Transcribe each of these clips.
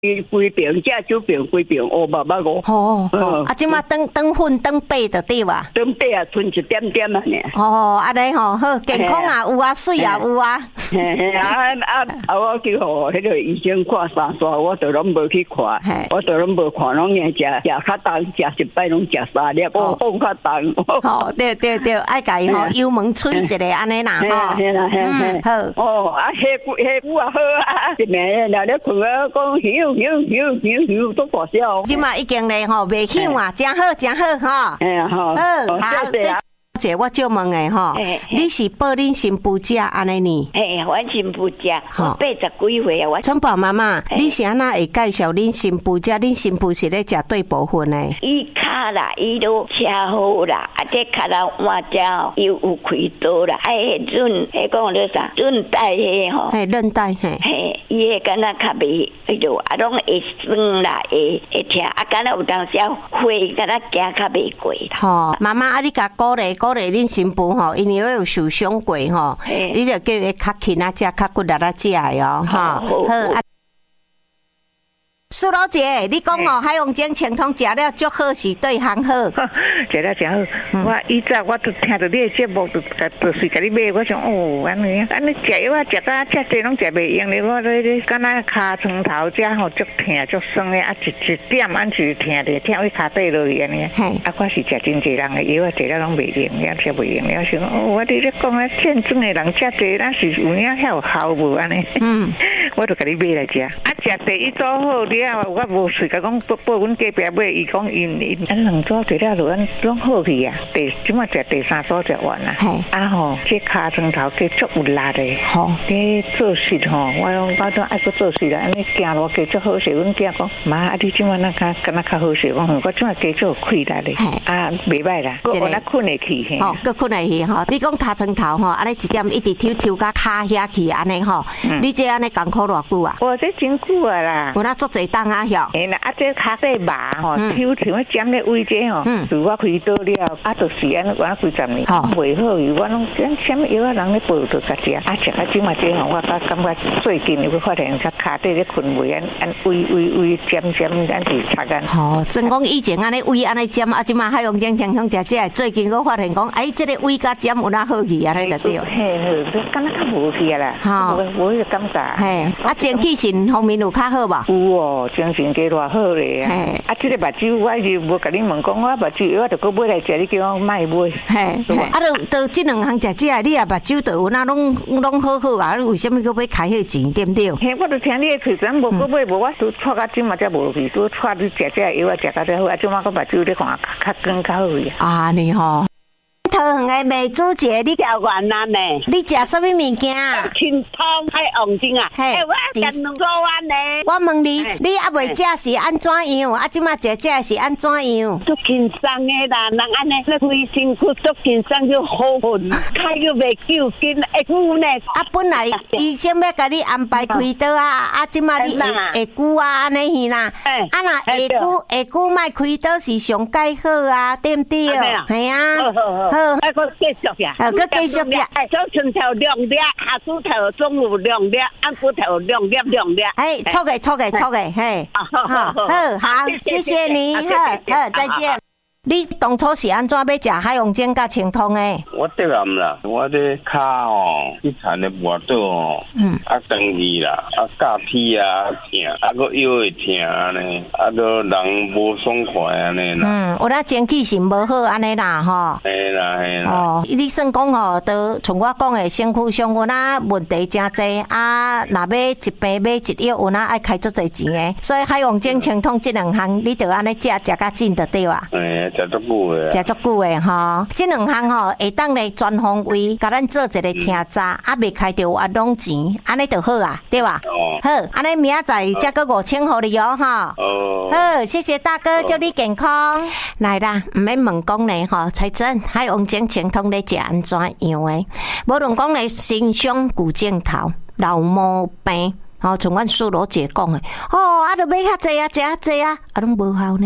规瓶这酒瓶规瓶乌麻麻个。 哦，啊，即马转粉转白就对哇。 转白啊，剩一点点啊呢。 哦，安尼吼，好健康啊，有啊，水啊有啊。 我去互迄个医生看3刷，我都拢无去看，我都拢无看，拢硬食较重，食一摆拢食3粒，我放较重。 哦，对，爱家己吼油门吹一下安尼啦吼。好。 哦，下骨啊好啊，一暝了咧困啊，讲响都大声。 即马已经咧吼袂响啊，真好吼。好，姐，我就问诶吼，你是报恁新妇食安尼呢？ 阮新妇食，我80几岁啊，我。 春宝妈妈，你是安那会介绍恁新妇食？恁新妇是咧食对部分诶？ 伊骹啦，伊都车好啦，啊，这骹啦换只伊有开刀啦，迄讲了啥？韧带迄吼。 韧带伊迄敢若较袂迄落，啊，拢会酸啦，会疼，啊，敢若有当时血敢若行较袂过啦。 吼，妈妈，啊，你甲鼓励恁新妇吼，因为有受伤过吼，你着叫伊较轻啊食，较骨力啊食的哦，吼。好。苏老姐，你讲哦，海洋精清通食了足好，是对行好。 食了真好，我以前我都听到你的节目，就随甲你买。我想安尼食药啊，食到遮济拢食袂用咧。我咧敢若骹床头遮吼足疼足酸咧，啊一点安就疼咧，疼到骹底落去安尼。啊，我是食真济人的药啊，食了拢袂用，了食袂用了。想我你咧讲啊，健壮的人遮济，咱是有影有效无安尼？我就甲你买来食。啊，食第一组好了。我无随甲讲报阮隔壁买，伊讲因2组做了就拢好去啊。即马食第3组食完啦。啊吼，这骹床头加足有力的。好，这做事吼，我都爱去做事啦。安尼行路加足好势。阮囝讲妈，啊你即马那敢若较好势？我即马加足有气力咧。啊，袂歹啦，我那困会去嘿。吼， 佫困会去吼。你讲骹床头吼，安尼一点一直抽到骹遐去安尼吼。你这安尼艰苦偌久啊？ 我这真久啊啦。 有那足侪当啊晓。 啦，啊这骹底麻吼，抽像尖咧位这吼，如我开刀了，啊就是安尼玩几十年，袂好去，我拢什么药啊人咧报着甲食，啊食啊即嘛这吼，我感觉最近会发现骹底咧困袂安胃尖，安是擦干。吼， 算讲以前安尼胃安尼尖，啊即嘛海洋精清通食这，最近我发现讲，这个胃甲尖有哪好去安尼就对。 嘿，敢若较无去啊啦，无迄个感觉。 嘿，啊精气神方面有较好无？ 有哦，精神加偌好咧啊！啊，这个目睭我就无甲你问讲，我目睭我就搁买来食，你叫我卖买。 嘿，啊，都这2项食这，你啊目睭就有那拢好好啊，为什么搁要开迄钱对不对？ 嘿，我都听你的推荐，无搁买，无我都错到即嘛才无去，都错你食这药啊食到这好，啊，即嘛搁目睭咧看较光较好去。 啊，你吼。桃园的美珠姐，你食完啦呢？ 你食什么物件？ 清汤海王精啊！我食2个碗呢。 我问你，你还未食是安怎样？啊，即马食这是安怎样？ 足轻松的啦，人安尼咧规身躯足轻松就好运，开又袂救紧，会久呢。 啊，本来医生要甲你安排开刀啊，即马你会久啊，安尼去啦。啊，若会久莫开刀是上介好啊，对不对？系啊。好。 还搁继续呀， 搁继续食。 早晨头2粒，下午头中午2粒，暗晡头2粒。 错嘅，嘿。好，谢谢你，好，再见。你当初是安怎要食海洋精甲清通的？ 我得啦啦，我这骹哦，去产的磨到哦，啊长去啦，啊假皮啊疼，啊个腰会疼安尼，啊个人无爽快安尼啦。 有那精气神无好安尼啦吼。 嘿啦。 哦，你算讲吼，都像我讲的，身躯上有那问题真济啊，若要一病买一药，有那爱开足侪钱的，所以海洋精清通这2项，你着安尼食较紧就对哇。 食足久的， 食足久的吼，这2项吼会当来全方位，甲咱做一个听查，啊，未开着活动钱，安尼就好啊，对吧？好，安尼明仔载再个5000互你哦，哈。好，谢谢大哥，祝你健康。来啦，唔免问讲咧吼，财政海洋精清通咧食安怎样诶？无论讲咧身上骨镜头、老毛病，吼，像阮苏罗姐讲诶，啊，都买遐济啊，拢无效呢。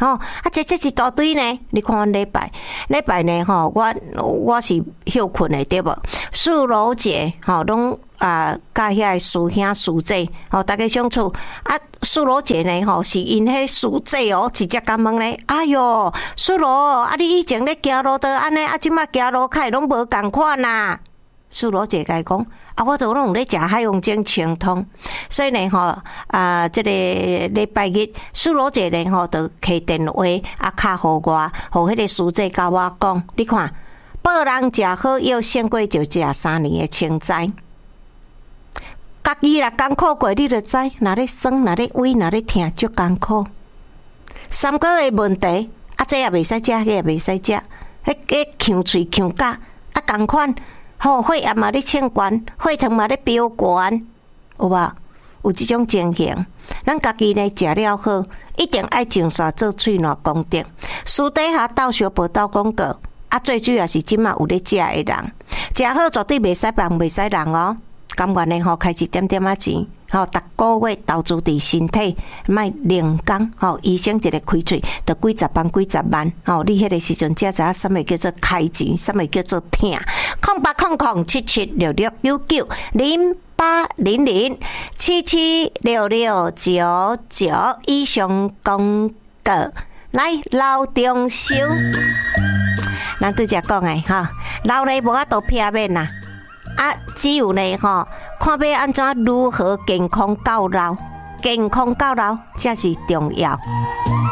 吼，这一大堆呢。你看阮礼拜呢，吼，我是休困的对无？素罗节，吼，拢甲遐师兄师姐，吼，大家相处啊。素罗节呢，吼，是因迄师姐哦，直接甲问咧，哎哟，素罗，啊，你以前咧行路都安尼，啊，即摆行路开拢无共款呐。素罗姐甲伊讲。啊，我都拢咧食海洋精清汤，所以呢吼，这个礼拜日素罗节呢吼，就开电话啊，敲互我，互迄个师姐甲我讲，你看，报人食好药，胜过就食3年的清斋。家己啦艰苦过，你就知，哪咧酸，哪咧胃，哪咧痛，足艰苦。3个月问题，啊，这也袂使食，迄也袂使食，迄呛喙呛甲，啊，共款。吼，血压嘛咧称悬，血糖嘛咧飙悬，有无？有即种情形，咱家己呢食了好，一定爱种煞做喙烂功德。私底下斗相报斗广告，啊，最主要是即马有咧食的人，食好绝对袂使放袂使人哦。甘愿呢吼，开一点点仔钱，吼，逐个月投资伫身体，莫零工，吼，医生一个开喙，就几十万，吼，你迄个时阵才知影什么叫做开钱，什么叫做疼。0800776699776699以上广告来老中收。咱拄则讲诶，哈，老咧无法度避免啦。啊，只有呢吼，看要安怎如何健康到老，健康到老才是重要。